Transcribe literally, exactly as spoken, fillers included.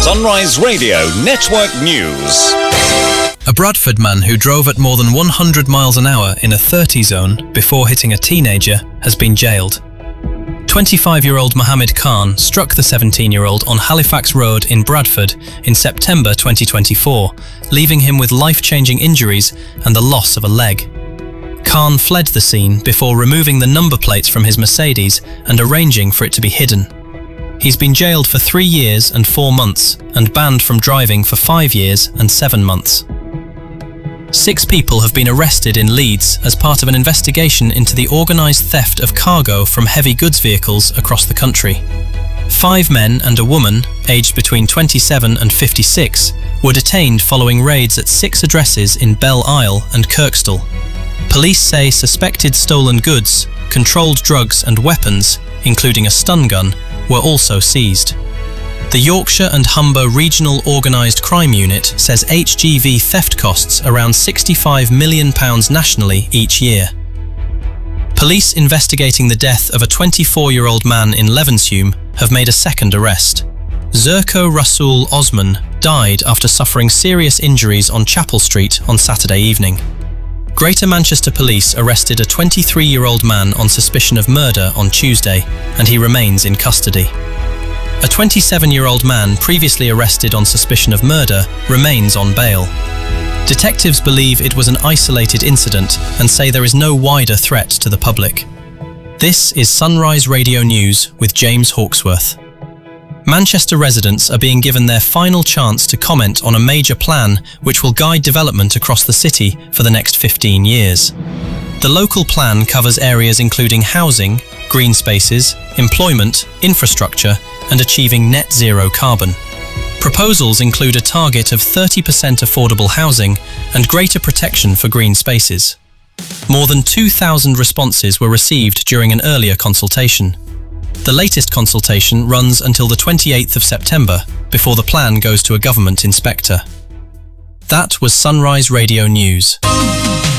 Sunrise Radio Network News. A Bradford man who drove at more than one hundred miles an hour in a thirty zone before hitting a teenager has been jailed. twenty-five-year-old Mohammed Khan struck the seventeen-year-old on Halifax Road in Bradford in September twenty twenty-four, leaving him with life-changing injuries and the loss of a leg. Khan fled the scene before removing the number plates from his Mercedes and arranging for it to be hidden. He's been jailed for three years and four months and banned from driving for five years and seven months. Six people have been arrested in Leeds as part of an investigation into the organised theft of cargo from heavy goods vehicles across the country. Five men and a woman, aged between twenty-seven and fifty-six, were detained following raids at six addresses in Belle Isle and Kirkstall. Police say suspected stolen goods, controlled drugs and weapons, including a stun gun, were also seized. The Yorkshire and Humber Regional Organised Crime Unit says H G V theft costs around sixty-five million pounds nationally each year. Police investigating the death of a twenty-four-year-old man in Levenshulme have made a second arrest. Zerko Rasul Osman died after suffering serious injuries on Chapel Street on Saturday evening. Greater Manchester Police arrested a twenty-three-year-old man on suspicion of murder on Tuesday, and he remains in custody. A twenty-seven-year-old man previously arrested on suspicion of murder remains on bail. Detectives believe it was an isolated incident and say there is no wider threat to the public. This is Sunrise Radio News with James Hawksworth. Manchester residents are being given their final chance to comment on a major plan which will guide development across the city for the next fifteen years. The local plan covers areas including housing, green spaces, employment, infrastructure, and achieving net zero carbon. Proposals include a target of thirty percent affordable housing and greater protection for green spaces. More than two thousand responses were received during an earlier consultation. The latest consultation runs until the twenty-eighth of September, before the plan goes to a government inspector. That was Sunrise Radio News.